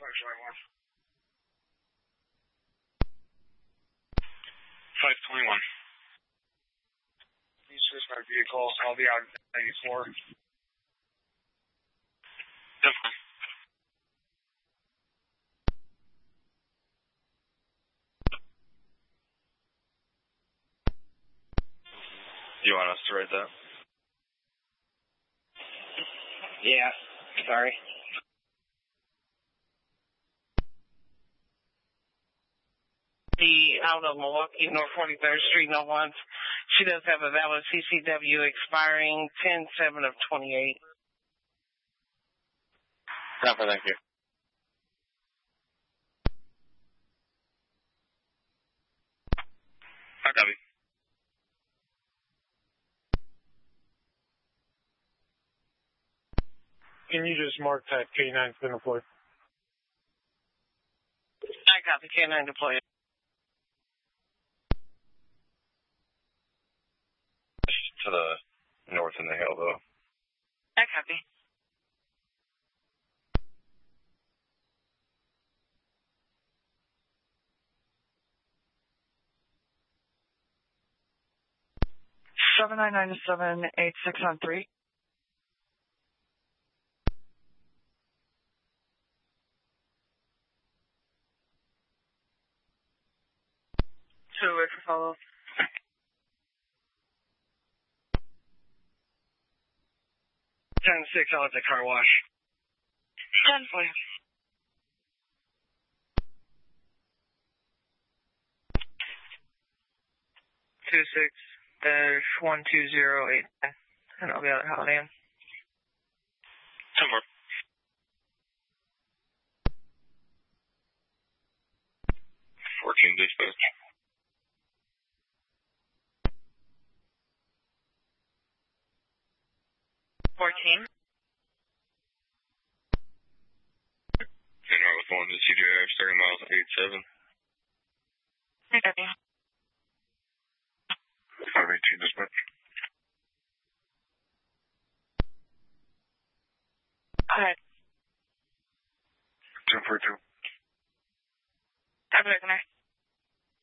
521. Please switch my vehicle. I'll be out at 94. Definitely. You want us to write that? Yeah, sorry. Out of Milwaukee, North 43rd Street, no ones. She does have a valid CCW expiring 10/7 of 28. Copy, thank you. I copy. Can you just mark that K9's been deployed? I copy. K9 deployed. To the north in the hill, though. I copy. Seven 7 So wait for follow. 10-6 out at the car wash. 10 for you. Two 6-1208, and I'll be out at Holiday Inn. 10-4. Dispatch. 14. And I was going to CDR 30 miles 87. I copy. 518 dispatch. Alright. 1042. Have a good night.